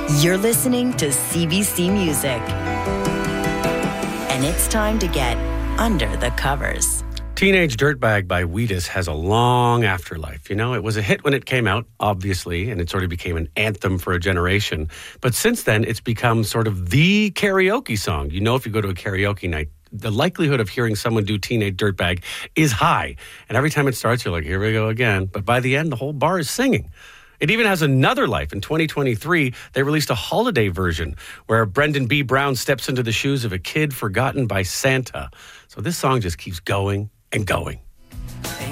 You're listening to CBC Music. And it's time to get under the covers. Teenage Dirtbag by Wheatus has a long afterlife. You know, it was a hit when it came out, obviously, and it sort of became an anthem for a generation. But since then, it's become sort of the karaoke song. You know, if you go to a karaoke night, the likelihood of hearing someone do Teenage Dirtbag is high. And every time it starts, you're like, here we go again. But by the end, the whole bar is singing. It even has another life. In 2023, they released a holiday version where Brendan B. Brown steps into the shoes of a kid forgotten by Santa. So this song just keeps going and going.